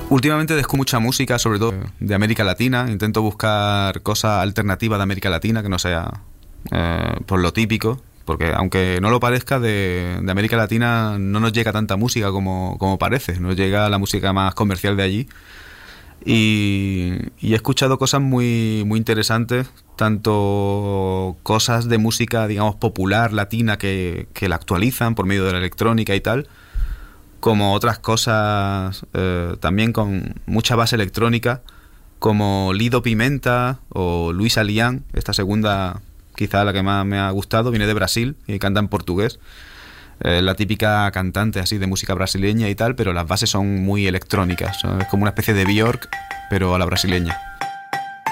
Últimamente descubro mucha música, sobre todo de América Latina. Intento buscar cosas alternativas de América Latina, que no sea por lo típico. Porque aunque no lo parezca, de América Latina no nos llega tanta música como parece. Nos llega la música más comercial de allí. Y he escuchado cosas muy, muy interesantes, tanto cosas de música, digamos, popular latina que la actualizan por medio de la electrónica y tal, como otras cosas también con mucha base electrónica, como Lido Pimenta o Luisa Lian. Esta segunda, quizá la que más me ha gustado, viene de Brasil y canta en portugués. La típica cantante así de música brasileña y tal, pero las bases son muy electrónicas. Es como una especie de Björk, pero a la brasileña.